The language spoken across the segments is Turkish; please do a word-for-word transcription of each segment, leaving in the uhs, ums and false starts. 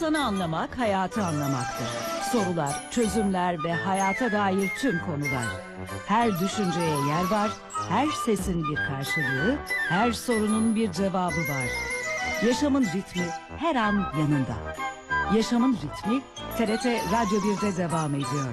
İnsanı anlamak, hayatı anlamaktır. Sorular, çözümler ve hayata dair tüm konular. Her düşünceye yer var, her sesin bir karşılığı, her sorunun bir cevabı var. Yaşamın ritmi her an yanında. Yaşamın ritmi T R T Radyo bir'de devam ediyor.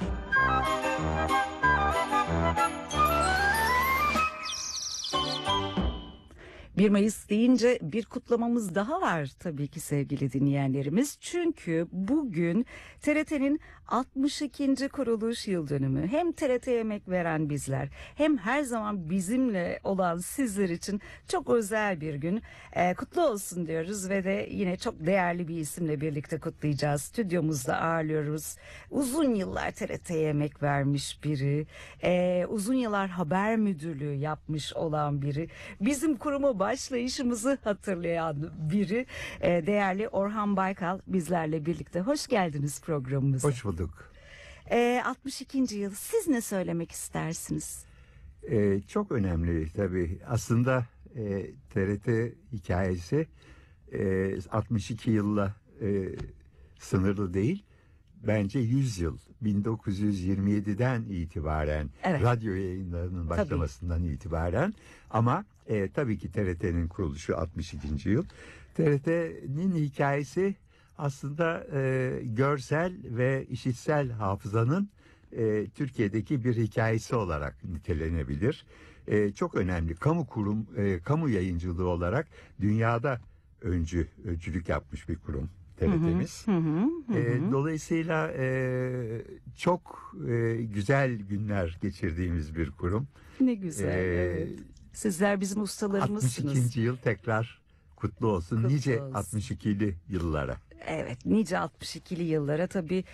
bir Mayıs deyince bir kutlamamız daha var tabii ki sevgili dinleyenlerimiz. Çünkü bugün T R T'nin altmış ikinci kuruluş yıl dönümü. Hem T R T'ye emek veren bizler hem her zaman bizimle olan sizler için çok özel bir gün. Ee, kutlu olsun diyoruz ve de yine çok değerli bir isimle birlikte kutlayacağız. Stüdyomuzda ağırlıyoruz. Uzun yıllar T R T'ye emek vermiş biri. Ee, uzun yıllar haber müdürlüğü yapmış olan biri. Bizim kuruma başlayışımızı hatırlayan biri. Ee, değerli Orhan Baykal bizlerle birlikte. Hoş geldiniz programımıza. Hoş bulduk. Ee, altmış ikinci yıl. Siz ne söylemek istersiniz? Ee, çok önemli tabii. Aslında e, T R T hikayesi e, altmış iki yılla e, sınırlı değil. Bence yüz yıl. bin dokuz yüz yirmi yedi'den itibaren, evet, radyo yayınlarının başlamasından tabii. itibaren. Ama e, tabii ki T R T'nin kuruluşu altmış ikinci yıl. T R T'nin hikayesi aslında e, görsel ve işitsel hafızanın e, Türkiye'deki bir hikayesi olarak nitelenebilir. E, çok önemli. Kamu kurum, e, kamu yayıncılığı olarak dünyada öncü, öncülük yapmış bir kurum T R T'miz. Hı hı, hı hı. E, dolayısıyla e, çok e, güzel günler geçirdiğimiz bir kurum. Ne güzel. E, evet. Sizler bizim ustalarımızsınız. altmış ikinci yıl tekrar kutlu olsun. Kutlu nice olsun. altmış ikili yıllara. Evet, nice altmış ikili yıllara. Tabii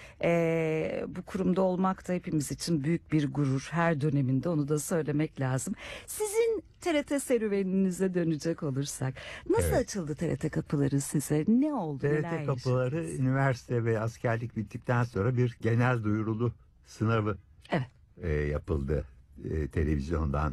e, bu kurumda olmak da hepimiz için büyük bir gurur. Her döneminde onu da söylemek lazım. Sizin T R T serüveninize dönecek olursak nasıl evet. açıldı T R T kapıları size? Ne oldu? T R T kapıları yaşadınız? Üniversite ve askerlik bittikten sonra bir genel duyurulu sınavı evet. e, yapıldı e, televizyondan.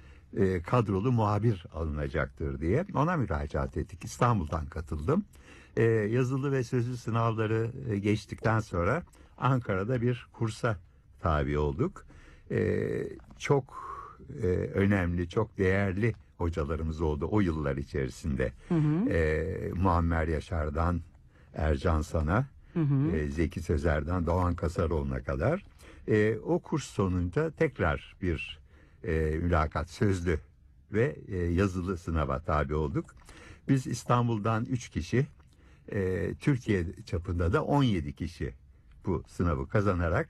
E, kadrolu muhabir alınacaktır diye. Ona müracaat ettik. İstanbul'dan katıldım. E, yazılı ve sözlü sınavları e, geçtikten sonra Ankara'da bir kursa tabi olduk. E, çok e, önemli, çok değerli hocalarımız oldu o yıllar içerisinde. Hı hı. E, Muammer Yaşar'dan Ercan San'a, hı hı. E, Zeki Sözer'den Doğan Kasaroğlu'na kadar. E, o kurs sonunda tekrar bir E, mülakat sözlü ve e, yazılı sınava tabi olduk. Biz İstanbul'dan üç kişi, e, Türkiye çapında da on yedi kişi bu sınavı kazanarak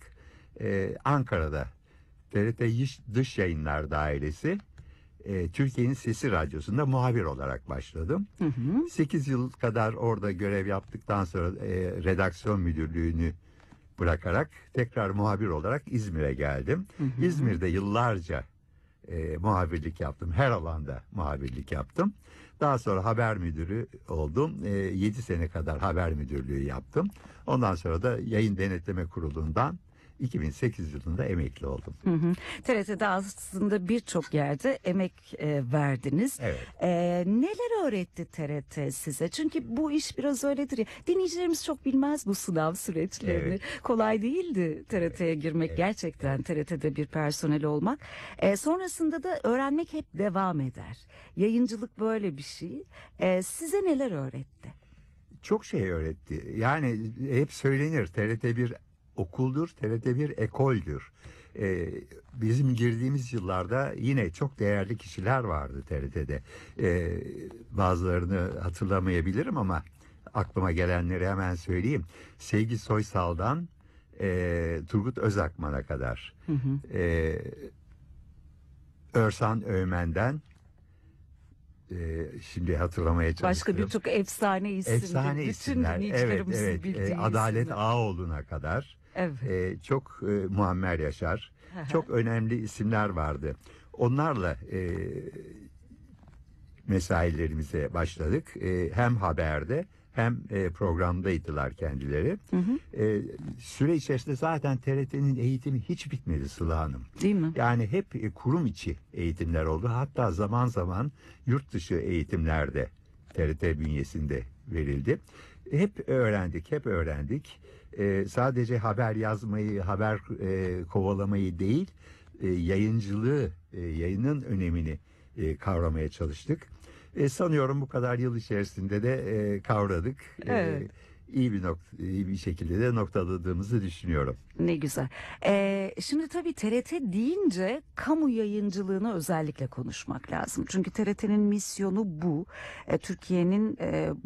e, Ankara'da T R T Dış Yayınlar Dairesi e, Türkiye'nin Sesi Radyosu'nda muhabir olarak başladım. Hı hı. sekiz yıl kadar orada görev yaptıktan sonra e, redaksiyon müdürlüğünü bırakarak tekrar muhabir olarak İzmir'e geldim. Hı hı. İzmir'de yıllarca E, muhabirlik yaptım. Her alanda muhabirlik yaptım. Daha sonra haber müdürü oldum. E, yedi sene kadar haber müdürlüğü yaptım. Ondan sonra da Yayın Denetleme Kurulu'ndan iki bin sekiz yılında emekli oldum. Hı hı. T R T'de aslında birçok yerde emek e, verdiniz. Evet. E, neler öğretti T R T size? Çünkü bu iş biraz öyledir ya. Dinleyicilerimiz çok bilmez bu sınav süreçlerini. Evet. Kolay değildi T R T'ye girmek evet. gerçekten. Evet. T R T'de bir personel olmak. E, sonrasında da öğrenmek hep devam eder. Yayıncılık böyle bir şey. E, size neler öğretti? Çok şey öğretti. Yani hep söylenir T R T bir okuldur, T R T bir ekoldür. Ee, bizim girdiğimiz yıllarda yine çok değerli kişiler vardı T R T'de. Ee, bazılarını hatırlamayabilirim ama aklıma gelenleri hemen söyleyeyim. Sevgi Soysal'dan e, Turgut Özakman'a kadar. Hı hı. E, Örsan Öğmen'den Ee, şimdi hatırlamaya çalışıyorum. Başka birçok efsane isimler. Efsane isimler. Evet, evet. Ee, Adalet isimler. Ağaoğlu'na kadar. Evet. Ee, çok e, Muammer Yaşar. Çok önemli isimler vardı. Onlarla e, mesailerimize başladık. E, hem haberde hem e, programdaydılar kendileri. Hı hı. E, süre içerisinde zaten T R T'nin eğitimi hiç bitmedi Sıla Hanım. Değil mi? Yani hep e, kurum içi eğitimler oldu. Hatta zaman zaman yurt dışı eğitimlerde T R T bünyesinde verildi. Hep öğrendik, hep öğrendik. Ee, sadece haber yazmayı, haber e, kovalamayı değil, e, yayıncılığı, e, yayının önemini e, kavramaya çalıştık. E, sanıyorum bu kadar yıl içerisinde de e, kavradık. Evet. E, iyi bir nokta, iyi bir şekilde de noktaladığımızı düşünüyorum. Ne güzel. Ee, şimdi tabii T R T deyince kamu yayıncılığını özellikle konuşmak lazım. Çünkü T R T'nin misyonu bu. Ee, Türkiye'nin e,